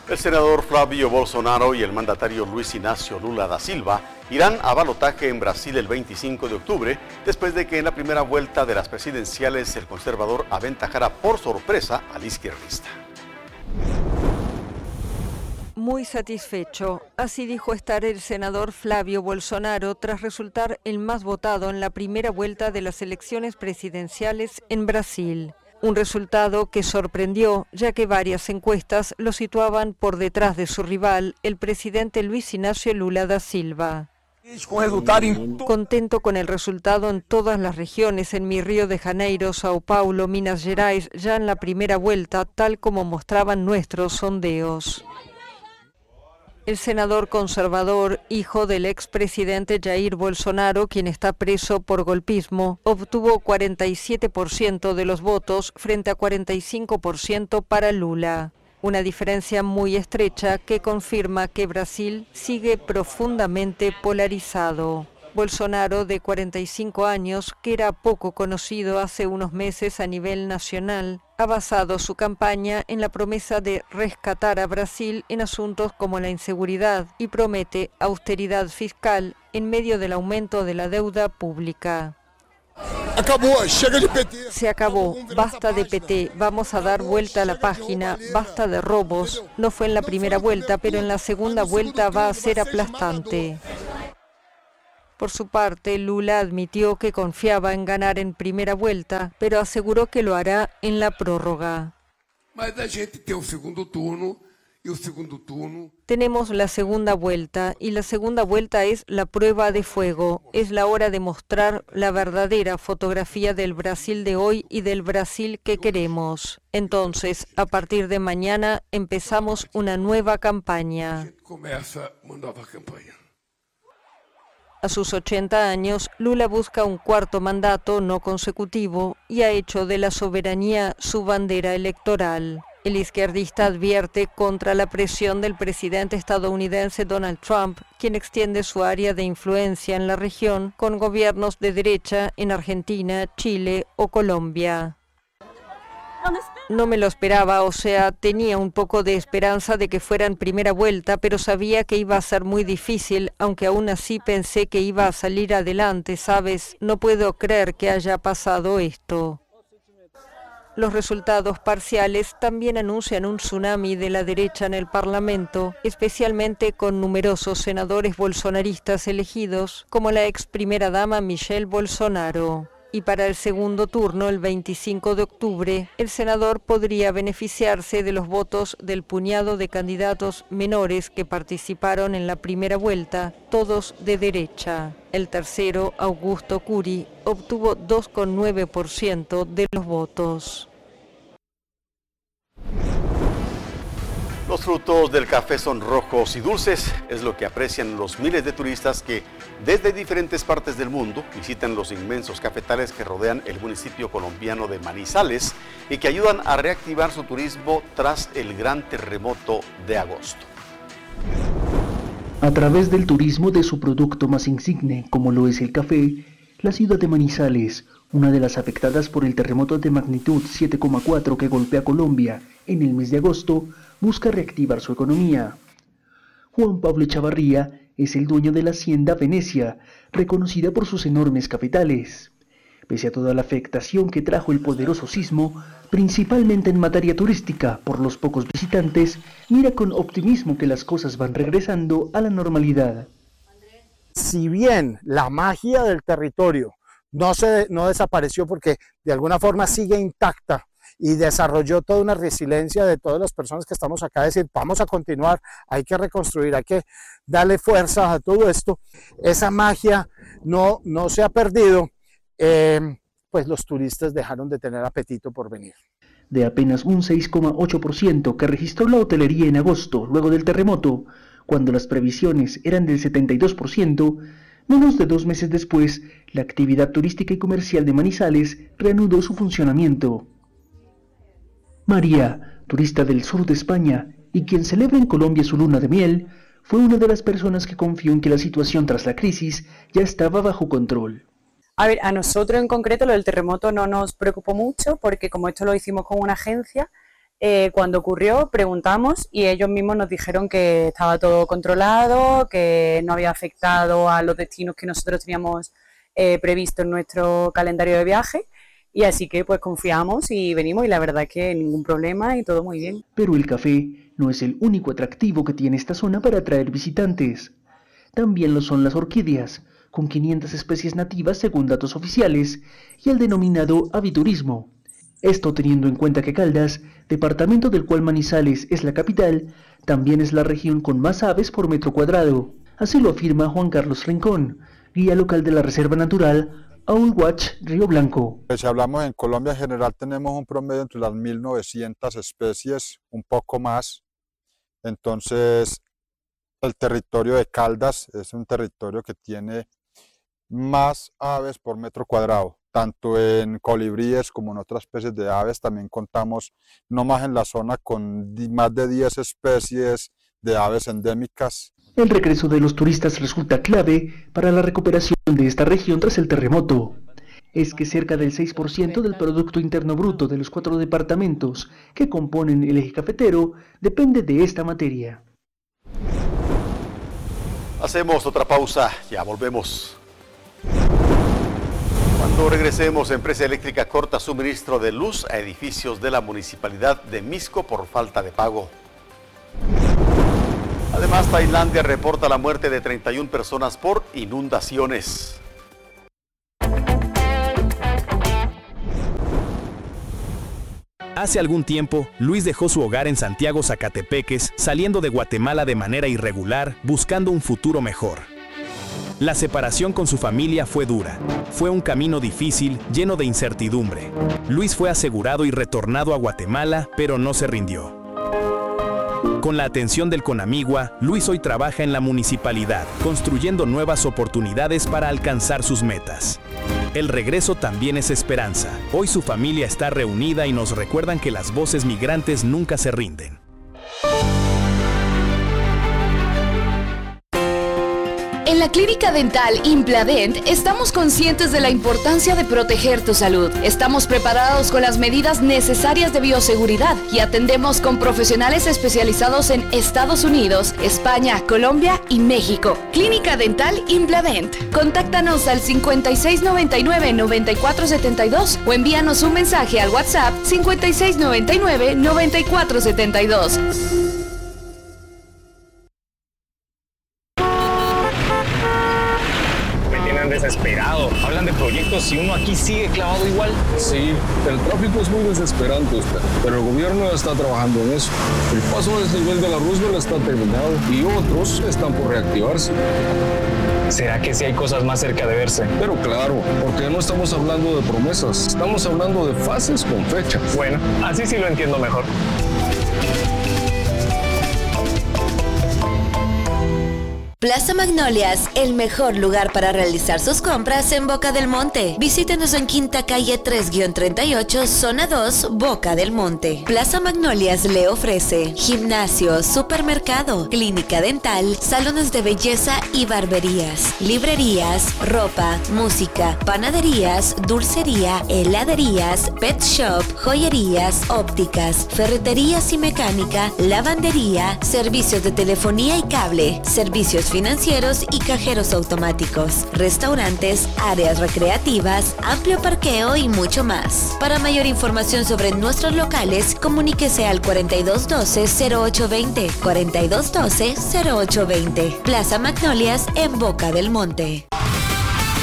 El senador Flavio Bolsonaro y el mandatario Luis Inácio Lula da Silva irán a balotaje en Brasil el 25 de octubre, después de que en la primera vuelta de las presidenciales el conservador aventajara por sorpresa al izquierdista. Muy satisfecho, así dijo estar el senador Flavio Bolsonaro tras resultar el más votado en la primera vuelta de las elecciones presidenciales en Brasil. Un resultado que sorprendió, ya que varias encuestas lo situaban por detrás de su rival, el presidente Luis Inácio Lula da Silva. Contento con el resultado en todas las regiones, en mi Río de Janeiro, Sao Paulo, Minas Gerais, ya en la primera vuelta, tal como mostraban nuestros sondeos. El senador conservador, hijo del expresidente Jair Bolsonaro, quien está preso por golpismo, obtuvo 47% de los votos frente a 45% para Lula. Una diferencia muy estrecha que confirma que Brasil sigue profundamente polarizado. Bolsonaro, de 45 años, que era poco conocido hace unos meses a nivel nacional, ha basado su campaña en la promesa de rescatar a Brasil en asuntos como la inseguridad y promete austeridad fiscal en medio del aumento de la deuda pública. Se acabó, basta de PT, vamos a dar vuelta a la página, basta de robos. No fue en la primera vuelta, pero en la segunda vuelta va a ser aplastante. Por su parte, Lula admitió que confiaba en ganar en primera vuelta, pero aseguró que lo hará en la prórroga. Tenemos la segunda vuelta, y la segunda vuelta es la prueba de fuego. Es la hora de mostrar la verdadera fotografía del Brasil de hoy y del Brasil que queremos. Entonces, a partir de mañana, empezamos una nueva campaña. A sus 80 años, Lula busca un cuarto mandato no consecutivo y ha hecho de la soberanía su bandera electoral. El izquierdista advierte contra la presión del presidente estadounidense Donald Trump, quien extiende su área de influencia en la región con gobiernos de derecha en Argentina, Chile o Colombia. No me lo esperaba, o sea, tenía un poco de esperanza de que fuera en primera vuelta, pero sabía que iba a ser muy difícil, aunque aún así pensé que iba a salir adelante, ¿sabes? No puedo creer que haya pasado esto. Los resultados parciales también anuncian un tsunami de la derecha en el Parlamento, especialmente con numerosos senadores bolsonaristas elegidos, como la ex primera dama Michelle Bolsonaro. Y para el segundo turno, el 25 de octubre, el senador podría beneficiarse de los votos del puñado de candidatos menores que participaron en la primera vuelta, todos de derecha. El tercero, Augusto Curi, obtuvo 2,9% de los votos. Los frutos del café son rojos y dulces, es lo que aprecian los miles de turistas que desde diferentes partes del mundo visitan los inmensos cafetales que rodean el municipio colombiano de Manizales y que ayudan a reactivar su turismo tras el gran terremoto de agosto. A través del turismo de su producto más insigne, como lo es el café, la ciudad de Manizales, una de las afectadas por el terremoto de magnitud 7,4 que golpea Colombia en el mes de agosto, busca reactivar su economía. Juan Pablo Echavarría es el dueño de la hacienda Venecia, reconocida por sus enormes cafetales. Pese a toda la afectación que trajo el poderoso sismo, principalmente en materia turística por los pocos visitantes, mira con optimismo que las cosas van regresando a la normalidad. Si bien la magia del territorio no desapareció porque de alguna forma sigue intacta, y desarrolló toda una resiliencia de todas las personas que estamos acá, decir, vamos a continuar, hay que reconstruir, hay que darle fuerza a todo esto. Esa magia no se ha perdido, pues los turistas dejaron de tener apetito por venir. De apenas un 6,8% que registró la hotelería en agosto, luego del terremoto, cuando las previsiones eran del 72%, menos de 2 meses después, la actividad turística y comercial de Manizales reanudó su funcionamiento. María, turista del sur de España y quien celebra en Colombia su luna de miel, fue una de las personas que confió en que la situación tras la crisis ya estaba bajo control. A ver, a nosotros en concreto lo del terremoto no nos preocupó mucho porque como esto lo hicimos con una agencia, Cuando ocurrió, preguntamos y ellos mismos nos dijeron que estaba todo controlado, que no había afectado a los destinos que nosotros teníamos previsto en nuestro calendario de viaje. Y así que pues confiamos y venimos, y la verdad es que ningún problema y todo muy bien. Pero el café no es el único atractivo que tiene esta zona para atraer visitantes. También lo son las orquídeas, con 500 especies nativas según datos oficiales, y el denominado aviturismo. Esto teniendo en cuenta que Caldas, departamento del cual Manizales es la capital, también es la región con más aves por metro cuadrado. Así lo afirma Juan Carlos Rincón, guía local de la Reserva Natural Owl Watch Río Blanco. Si hablamos en Colombia en general, tenemos un promedio entre las 1.900 especies, un poco más. Entonces, el territorio de Caldas es un territorio que tiene más aves por metro cuadrado, tanto en colibríes como en otras especies de aves. También contamos, no más en la zona, con más de 10 especies de aves endémicas. El regreso de los turistas resulta clave para la recuperación de esta región tras el terremoto. Es que cerca del 6% del Producto Interno Bruto de los 4 departamentos que componen el eje cafetero depende de esta materia. Hacemos otra pausa, ya volvemos. Cuando regresemos, empresa eléctrica corta suministro de luz a edificios de la municipalidad de Misco por falta de pago. Además, Tailandia reporta la muerte de 31 personas por inundaciones. Hace algún tiempo, Luis dejó su hogar en Santiago, Zacatepeques, saliendo de Guatemala de manera irregular, buscando un futuro mejor. La separación con su familia fue dura. Fue un camino difícil, lleno de incertidumbre. Luis fue asegurado y retornado a Guatemala, pero no se rindió. Con la atención del Conamigua, Luis hoy trabaja en la municipalidad, construyendo nuevas oportunidades para alcanzar sus metas. El regreso también es esperanza. Hoy su familia está reunida y nos recuerdan que las voces migrantes nunca se rinden. En la Clínica Dental Impladent estamos conscientes de la importancia de proteger tu salud. Estamos preparados con las medidas necesarias de bioseguridad y atendemos con profesionales especializados en Estados Unidos, España, Colombia y México. Clínica Dental Impladent. Contáctanos al 5699-9472 o envíanos un mensaje al WhatsApp 5699-9472. Desesperado. Hablan de proyectos y uno aquí sigue clavado igual. Sí, el tráfico es muy desesperante, pero el gobierno ya está trabajando en eso. El paso a desnivel de la Roosevelt está terminado y otros están por reactivarse. ¿Será que sí hay cosas más cerca de verse? Pero claro, porque no estamos hablando de promesas, estamos hablando de fases con fecha. Bueno, así sí lo entiendo mejor. Plaza Magnolias, el mejor lugar para realizar sus compras en Boca del Monte. Visítenos en Quinta Calle 3-38, Zona 2, Boca del Monte. Plaza Magnolias le ofrece gimnasio, supermercado, clínica dental, salones de belleza y barberías, librerías, ropa, música, panaderías, dulcería, heladerías, pet shop, joyerías, ópticas, ferreterías y mecánica, lavandería, servicios de telefonía y cable, servicios financieros y cajeros automáticos, restaurantes, áreas recreativas, amplio parqueo y mucho más. Para mayor información sobre nuestros locales, comuníquese al 4212-0820, 4212-0820. Plaza Magnolias en Boca del Monte.